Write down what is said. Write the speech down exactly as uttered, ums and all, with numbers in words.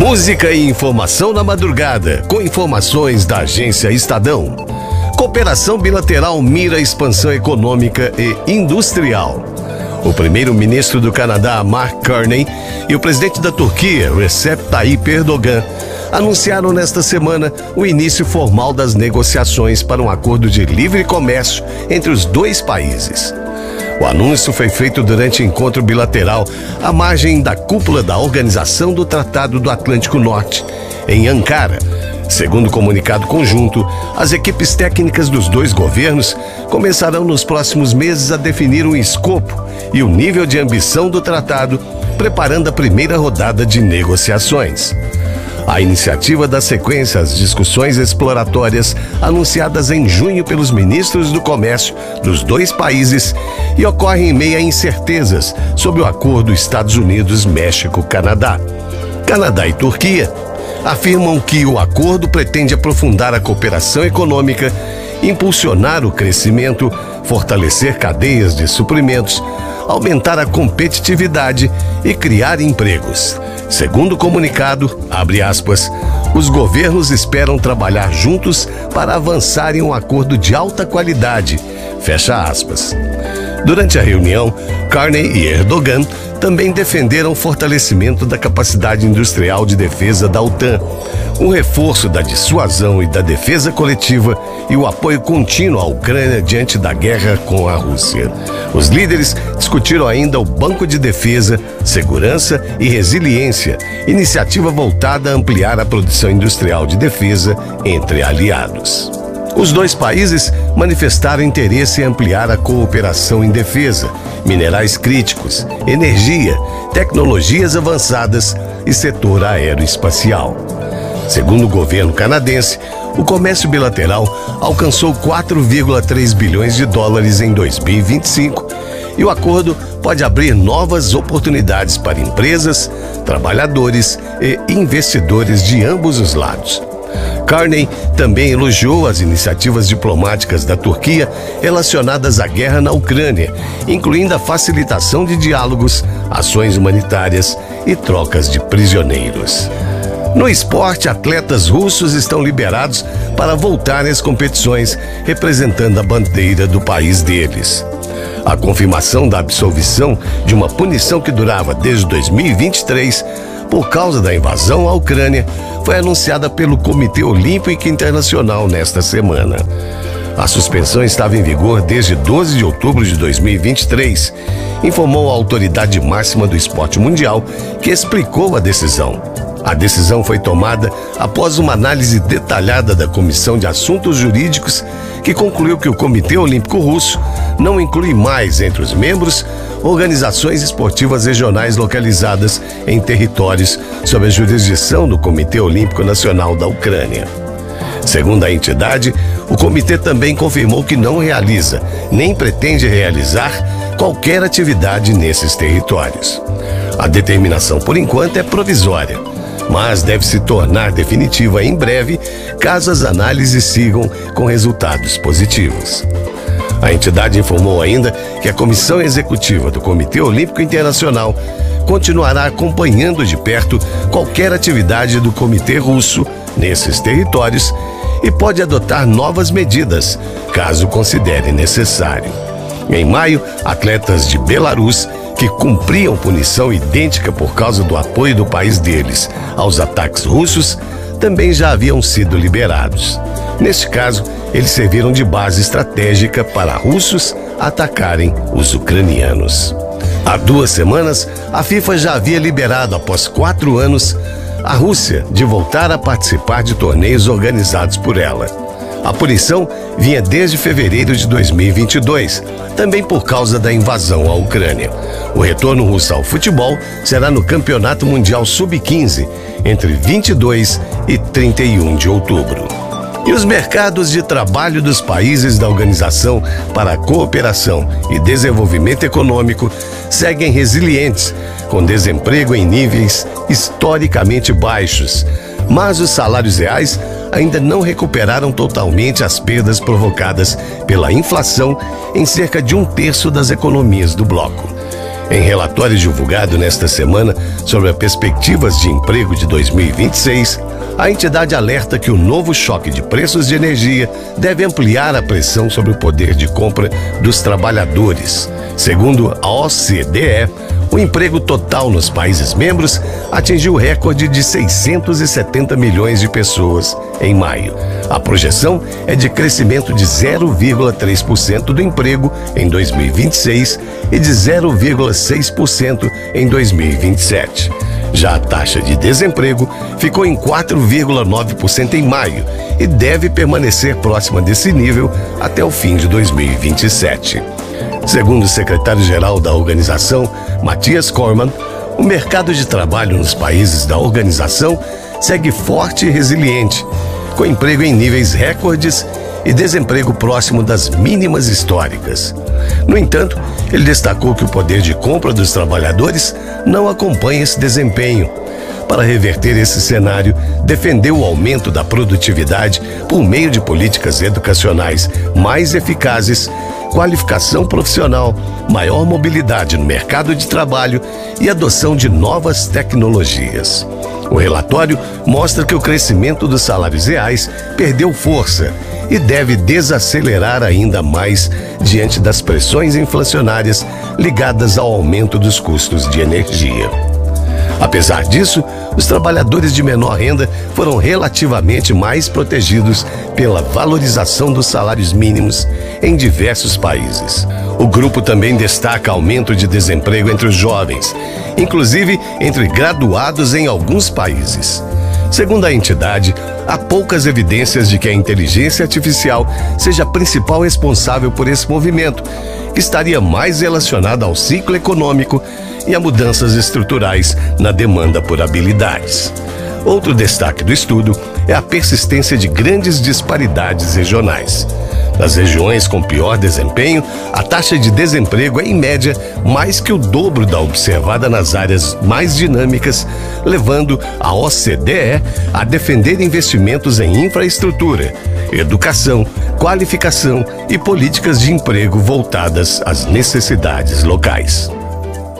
Música e informação na madrugada, com informações da Agência Estadão. Cooperação bilateral mira expansão econômica e industrial. O primeiro-ministro do Canadá, Mark Carney, e o presidente da Turquia, Recep Tayyip Erdogan, anunciaram nesta semana o início formal das negociações para um acordo de livre comércio entre os dois países. O anúncio foi feito durante encontro bilateral à margem da cúpula da Organização do Tratado do Atlântico Norte, em Ankara. Segundo o comunicado conjunto, as equipes técnicas dos dois governos começarão nos próximos meses a definir o escopo e o nível de ambição do tratado, preparando a primeira rodada de negociações. A iniciativa dá sequência às discussões exploratórias anunciadas em junho pelos ministros do comércio dos dois países e ocorre em meio a incertezas sobre o acordo Estados Unidos-México-Canadá. Canadá e Turquia afirmam que o acordo pretende aprofundar a cooperação econômica, impulsionar o crescimento, fortalecer cadeias de suprimentos, aumentar a competitividade e criar empregos. Segundo o comunicado, abre aspas, os governos esperam trabalhar juntos para avançar em um acordo de alta qualidade, fecha aspas. Durante a reunião, Carney e Erdogan também defenderam o fortalecimento da capacidade industrial de defesa da OTAN, o reforço da dissuasão e da defesa coletiva e o apoio contínuo à Ucrânia diante da guerra com a Rússia. Os líderes discutiram ainda o Banco de Defesa, Segurança e Resiliência, iniciativa voltada a ampliar a produção industrial de defesa entre aliados. Os dois países manifestaram interesse em ampliar a cooperação em defesa, minerais críticos, energia, tecnologias avançadas e setor aeroespacial. Segundo o governo canadense, o comércio bilateral alcançou quatro vírgula três bilhões de dólares em dois mil e vinte e cinco e o acordo pode abrir novas oportunidades para empresas, trabalhadores e investidores de ambos os lados. Carney também elogiou as iniciativas diplomáticas da Turquia relacionadas à guerra na Ucrânia, incluindo a facilitação de diálogos, ações humanitárias e trocas de prisioneiros. No esporte, atletas russos estão liberados para voltarem às competições, representando a bandeira do país deles. A confirmação da absolvição de uma punição que durava desde dois mil e vinte e três por causa da invasão à Ucrânia foi anunciada pelo Comitê Olímpico Internacional nesta semana. A suspensão estava em vigor desde doze de outubro de dois mil e vinte e três, informou a autoridade máxima do esporte mundial, que explicou a decisão. A decisão foi tomada após uma análise detalhada da Comissão de Assuntos Jurídicos, que concluiu que o Comitê Olímpico Russo não inclui mais entre os membros organizações esportivas regionais localizadas em territórios sob a jurisdição do Comitê Olímpico Nacional da Ucrânia. Segundo a entidade, o comitê também confirmou que não realiza, nem pretende realizar, qualquer atividade nesses territórios. A determinação, por enquanto, é provisória, mas deve se tornar definitiva em breve, caso as análises sigam com resultados positivos. A entidade informou ainda que a Comissão Executiva do Comitê Olímpico Internacional continuará acompanhando de perto qualquer atividade do Comitê Russo nesses territórios e pode adotar novas medidas, caso considere necessário. Em maio, atletas de Belarus que cumpriam punição idêntica por causa do apoio do país deles aos ataques russos também já haviam sido liberados. Neste caso, eles serviram de base estratégica para russos atacarem os ucranianos. Há duas semanas, a FIFA já havia liberado, após quatro anos, a Rússia de voltar a participar de torneios organizados por ela. A punição vinha desde fevereiro de dois mil e vinte e dois, também por causa da invasão à Ucrânia. O retorno russo ao futebol será no Campeonato Mundial sub quinze, entre vinte e dois e trinta e um de outubro. E os mercados de trabalho dos países da Organização para a Cooperação e Desenvolvimento Econômico seguem resilientes, com desemprego em níveis historicamente baixos, mas os salários reais ainda não recuperaram totalmente as perdas provocadas pela inflação em cerca de um terço das economias do bloco. Em relatório divulgado nesta semana sobre as perspectivas de emprego de dois mil e vinte e seis, a entidade alerta que o novo choque de preços de energia deve ampliar a pressão sobre o poder de compra dos trabalhadores. Segundo a O C D E, o emprego total nos países membros atingiu o recorde de seiscentos e setenta milhões de pessoas em maio. A projeção é de crescimento de zero vírgula três por cento do emprego em dois mil e vinte e seis e de zero vírgula seis por cento em dois mil e vinte e sete. Já a taxa de desemprego ficou em quatro vírgula nove por cento em maio e deve permanecer próxima desse nível até o fim de dois mil e vinte e sete. Segundo o secretário-geral da organização, Matthias Cormann, o mercado de trabalho nos países da organização segue forte e resiliente, com emprego em níveis recordes e desemprego próximo das mínimas históricas. No entanto, ele destacou que o poder de compra dos trabalhadores não acompanha esse desempenho. Para reverter esse cenário, defendeu o aumento da produtividade por meio de políticas educacionais mais eficazes, qualificação profissional, maior mobilidade no mercado de trabalho e adoção de novas tecnologias. O relatório mostra que o crescimento dos salários reais perdeu força e deve desacelerar ainda mais diante das pressões inflacionárias ligadas ao aumento dos custos de energia. Apesar disso, os trabalhadores de menor renda foram relativamente mais protegidos pela valorização dos salários mínimos em diversos países. O grupo também destaca aumento de desemprego entre os jovens, inclusive entre graduados em alguns países. Segundo a entidade, há poucas evidências de que a inteligência artificial seja a principal responsável por esse movimento, que estaria mais relacionado ao ciclo econômico e a mudanças estruturais na demanda por habilidades. Outro destaque do estudo é a persistência de grandes disparidades regionais. Nas regiões com pior desempenho, a taxa de desemprego é, em média, mais que o dobro da observada nas áreas mais dinâmicas, levando a O C D E a defender investimentos em infraestrutura, educação, qualificação e políticas de emprego voltadas às necessidades locais.